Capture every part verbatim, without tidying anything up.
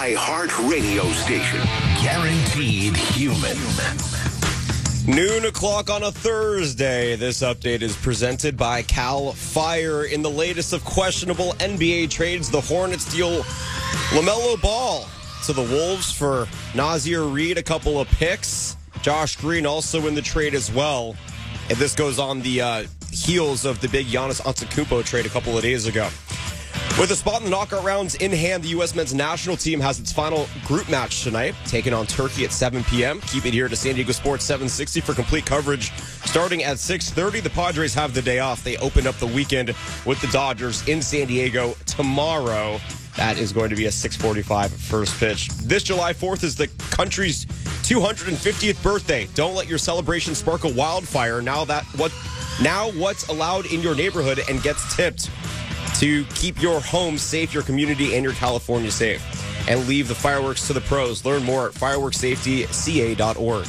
iHeart radio station. Guaranteed human. Noon o'clock on a Thursday. This update is presented by Cal Fire. In the latest of questionable N B A trades, the Hornets deal LaMelo Ball to the Wolves for Nazir Reed, a couple of picks. Josh Green also in the trade as well. And this goes on the uh, heels of the big Giannis Antetokounmpo trade a couple of days ago. With a spot in the knockout rounds in hand, the U S men's national team has its final group match tonight, taking on Turkey at seven p.m. Keep it here to San Diego Sports seven sixty for complete coverage. Starting at six thirty, the Padres have the day off. They open up the weekend with the Dodgers in San Diego tomorrow. That is going to be a six forty-five first pitch. This July fourth is the country's two hundred fiftieth birthday. Don't let your celebration spark a wildfire. Now that what now what's allowed in your neighborhood and gets tipped to keep your home safe, your community, and your California safe. And leave the fireworks to the pros. Learn more at fireworks safety c a dot org.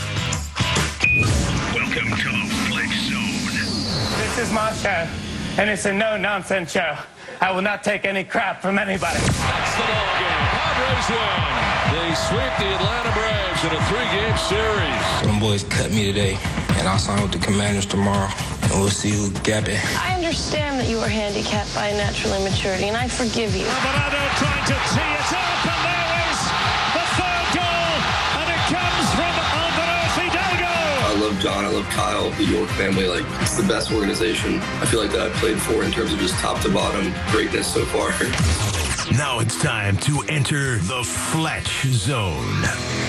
Welcome to the Flex Zone. This is my show, and it's a no-nonsense show. I will not take any crap from anybody. That's the ball game. Padres win. They sweep the Atlanta Braves in a three-game series. Some boys cut me today, and I'll sign with the Commanders tomorrow, and we'll see who gap it. I understand that you are handicapped by natural immaturity, and I forgive you. Alvarado trying to tee it up, and there is the third goal, and it comes from Alvaro Fidalgo. I love John, I love Kyle, the York family. Like, it's the best organization I feel like that I've played for in terms of just top to bottom greatness so far. Now it's time to enter the Fletch Zone.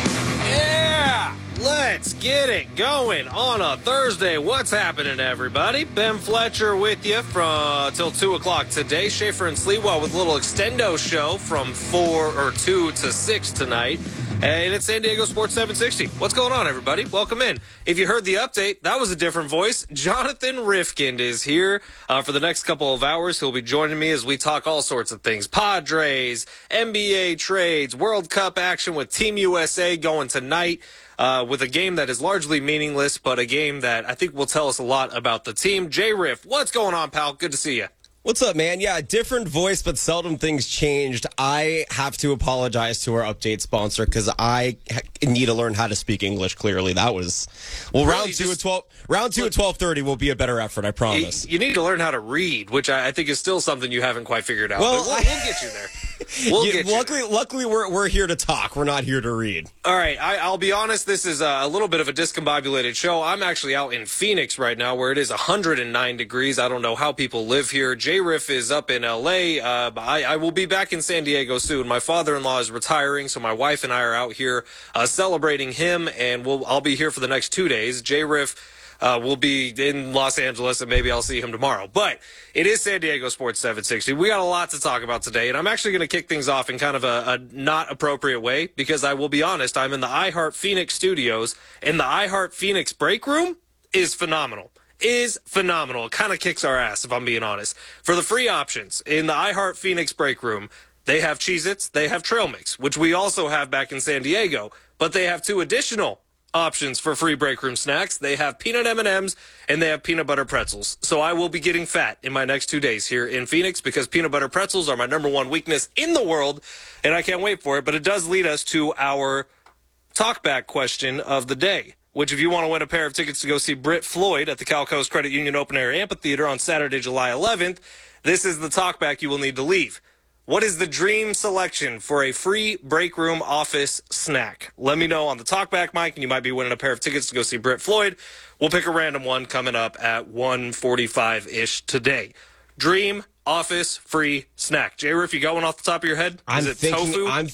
Yeah! Let's get it going on a Thursday. What's happening, everybody? Ben Fletcher with you from till two o'clock today. Schaefer and Sliwa with a little extendo show from four or two to six tonight. And it's San Diego Sports seven sixty. What's going on, everybody? Welcome in. If you heard the update, that was a different voice. Jonathan Rifkind is here uh, for the next couple of hours. He'll be joining me as we talk all sorts of things. Padres, N B A trades, World Cup action with Team U S A going tonight. Uh, with a game that is largely meaningless, but a game that I think will tell us a lot about the team. Jay Riff, what's going on, pal? Good to see you. What's up, man? Yeah, different voice, but seldom things changed. I have to apologize to our update sponsor because I ha- need to learn how to speak English clearly. That was well, really, round two just, at twelve. Round two look, at twelve thirty will be a better effort. I promise. You, you need to learn how to read, which I, I think is still something you haven't quite figured out. Well, but we'll, I, we'll get you there. We'll yeah, get you luckily, there. luckily, we're we're here to talk. We're not here to read. All right, I, I'll be honest. This is a, a little bit of a discombobulated show. I'm actually out in Phoenix right now, where it is one hundred nine degrees. I don't know how people live here. J Riff is up in L A. Uh, I, I will be back in San Diego soon. My father-in-law is retiring, so my wife and I are out here uh, celebrating him, and we'll I'll be here for the next two days. J Riff. Uh, we'll be in Los Angeles, and maybe I'll see him tomorrow. But it is San Diego Sports seven sixty. We got a lot to talk about today, and I'm actually going to kick things off in kind of a, a not appropriate way because I will be honest, I'm in the iHeart Phoenix studios, and the iHeart Phoenix break room is phenomenal. Is phenomenal. It kind of kicks our ass, if I'm being honest. For the free options in the iHeart Phoenix break room, they have Cheez-Its, they have Trail Mix, which we also have back in San Diego, but they have two additional options for free break room snacks. They have peanut M and M's and they have peanut butter pretzels. So I will be getting fat in my next two days here in Phoenix because peanut butter pretzels are my number one weakness in the world, and I can't wait for it. But it does lead us to our talkback question of the day, which if you want to win a pair of tickets to go see Britt Floyd at the Cal Coast Credit Union Open Air Amphitheater on Saturday, July eleventh, this is the talkback you will need to leave. What is the dream selection for a free break room office snack? Let me know on the talkback mic, and you might be winning a pair of tickets to go see Britt Floyd. We'll pick a random one coming up at one forty-five-ish today. Dream office free snack. J Riff, you got one off the top of your head? Is I'm it thinking, tofu? I'm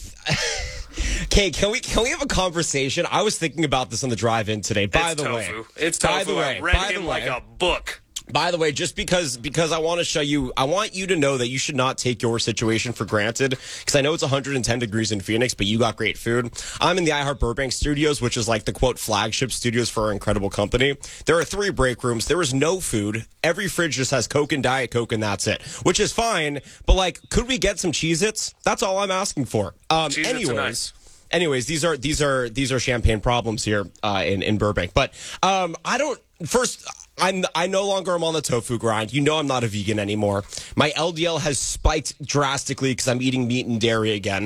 Okay, can we can we have a conversation? I was thinking about this on the drive-in today. By it's the tofu. way, It's tofu. By the way, I read by him the like way, a book. By the way, just because because I want to show you, I want you to know that you should not take your situation for granted, because I know it's one hundred ten degrees in Phoenix, but you got great food. I'm in the iHeart Burbank studios, which is like the, quote, flagship studios for our incredible company. There are three break rooms. There is no food. Every fridge just has Coke and Diet Coke, and that's it, which is fine. But, like, could we get some Cheez-Its? That's all I'm asking for. Um, Cheez-Its anyways. are nice. Anyways, these are these are these are champagne problems here uh, in in Burbank. But um, I don't. First, I'm I no longer am on the tofu grind. You know, I'm not a vegan anymore. My L D L has spiked drastically because I'm eating meat and dairy again.